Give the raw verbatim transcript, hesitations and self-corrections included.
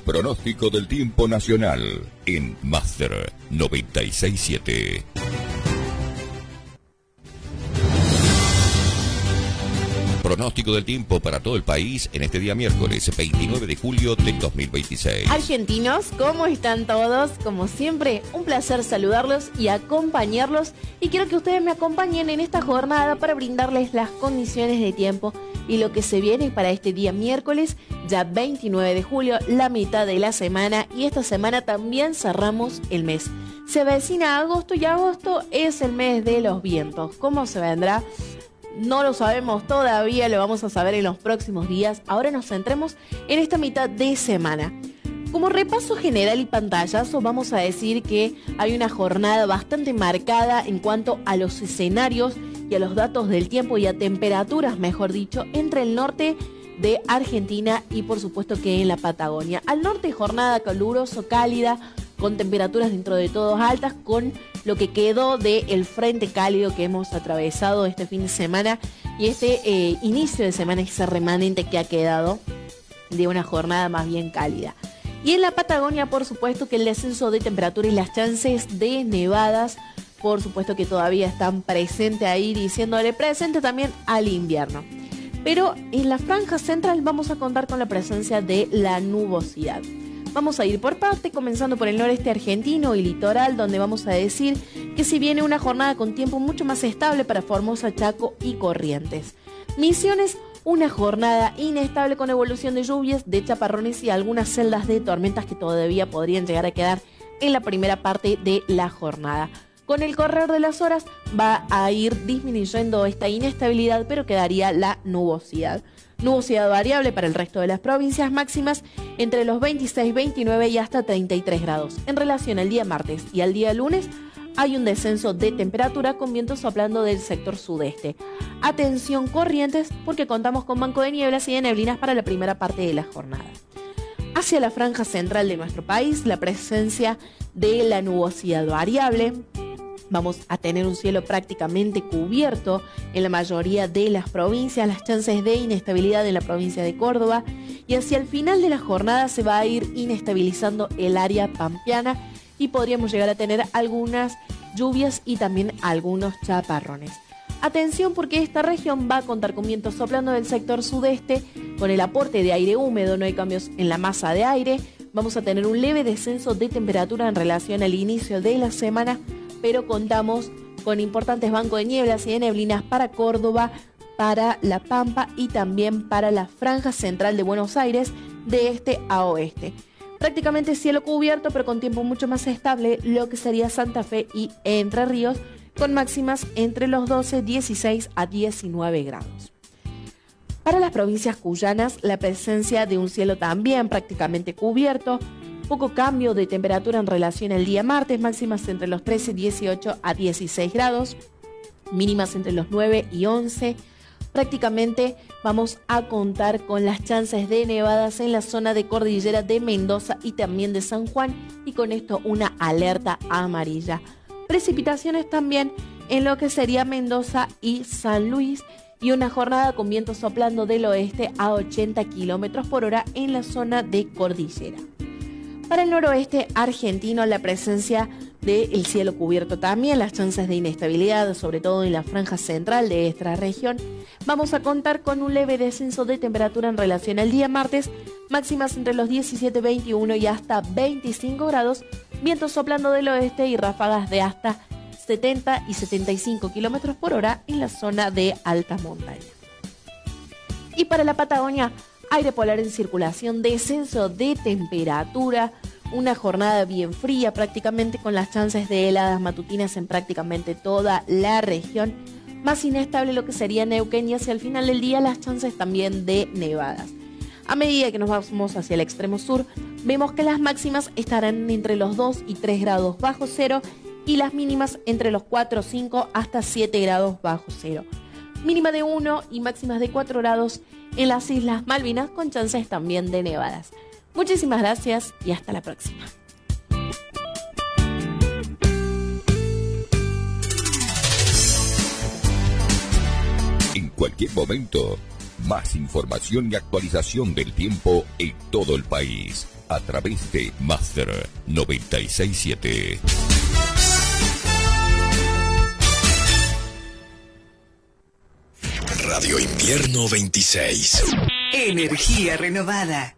pronóstico del tiempo nacional en Master noventa y seis punto siete. Pronóstico del tiempo para todo el país en este día miércoles veintinueve de julio del dos mil veintiséis. Argentinos, ¿cómo están todos? Como siempre, un placer saludarlos y acompañarlos. Y quiero que ustedes me acompañen en esta jornada para brindarles las condiciones de tiempo y lo que se viene para este día miércoles, ya veintinueve de julio, la mitad de la semana. Y esta semana también cerramos el mes. Se avecina agosto y agosto es el mes de los vientos. ¿Cómo se vendrá? No lo sabemos todavía, lo vamos a saber en los próximos días. Ahora nos centremos en esta mitad de semana. Como repaso general y pantallazo, vamos a decir que hay una jornada bastante marcada en cuanto a los escenarios y a los datos del tiempo y a temperaturas, mejor dicho, entre el norte de Argentina y por supuesto que en la Patagonia. Al norte, jornada caluroso, cálida, con temperaturas dentro de todos altas, con lo que quedó del frente cálido que hemos atravesado este fin de semana y este eh, inicio de semana, ese remanente que ha quedado de una jornada más bien cálida. Y en la Patagonia, por supuesto que el descenso de temperatura y las chances de nevadas, por supuesto que todavía están presentes ahí, diciéndole presente también al invierno. Pero en la franja central vamos a contar con la presencia de la nubosidad. Vamos a ir por parte, comenzando por el noreste argentino y litoral, donde vamos a decir que si viene una jornada con tiempo mucho más estable para Formosa, Chaco y Corrientes. Misiones, una jornada inestable con evolución de lluvias, de chaparrones y algunas celdas de tormentas que todavía podrían llegar a quedar en la primera parte de la jornada. Con el correr de las horas va a ir disminuyendo esta inestabilidad, pero quedaría la nubosidad. Nubosidad variable para el resto de las provincias, máximas entre los veintiséis, veintinueve y hasta treinta y tres grados. En relación al día martes y al día lunes, hay un descenso de temperatura con vientos soplando del sector sudeste. Atención Corrientes, porque contamos con banco de nieblas y de neblinas para la primera parte de la jornada. Hacia la franja central de nuestro país, la presencia de la nubosidad variable. Vamos a tener un cielo prácticamente cubierto en la mayoría de las provincias, las chances de inestabilidad en la provincia de Córdoba, y hacia el final de la jornada se va a ir inestabilizando el área pampeana y podríamos llegar a tener algunas lluvias y también algunos chaparrones. Atención, porque esta región va a contar con vientos soplando del sector sudeste con el aporte de aire húmedo, no hay cambios en la masa de aire. Vamos a tener un leve descenso de temperatura en relación al inicio de la semana, pero contamos con importantes bancos de nieblas y de neblinas para Córdoba, para La Pampa y también para la franja central de Buenos Aires, de este a oeste. Prácticamente cielo cubierto, pero con tiempo mucho más estable, lo que sería Santa Fe y Entre Ríos, con máximas entre los doce, dieciséis a diecinueve grados. Para las provincias cuyanas, la presencia de un cielo también prácticamente cubierto, poco cambio de temperatura en relación al día martes, máximas entre los trece, dieciocho a dieciséis grados, mínimas entre los nueve y once. Prácticamente vamos a contar con las chances de nevadas en la zona de cordillera de Mendoza y también de San Juan, y con esto una alerta amarilla. Precipitaciones también en lo que sería Mendoza y San Luis, y una jornada con vientos soplando del oeste a ochenta kilómetros por hora en la zona de cordillera. Para el noroeste argentino, la presencia del cielo cubierto también, las chances de inestabilidad, sobre todo en la franja central de esta región. Vamos a contar con un leve descenso de temperatura en relación al día martes, máximas entre los diecisiete, veintiuno y hasta veinticinco grados, vientos soplando del oeste y ráfagas de hasta setenta y setenta y cinco kilómetros por hora en la zona de alta montaña. Y para la Patagonia, aire polar en circulación, descenso de temperatura, una jornada bien fría prácticamente con las chances de heladas matutinas en prácticamente toda la región, más inestable lo que sería Neuquén y hacia el final del día las chances también de nevadas. A medida que nos vamos hacia el extremo sur, vemos que las máximas estarán entre los dos y tres grados bajo cero y las mínimas entre los cuatro, cinco hasta siete grados bajo cero. Mínima de uno y máximas de cuatro grados en las Islas Malvinas, con chances también de nevadas. Muchísimas gracias y hasta la próxima. En cualquier momento, Más información y actualización del tiempo en todo el país a través de Master noventa y seis siete. Radio Invierno veintiséis. Energía renovada.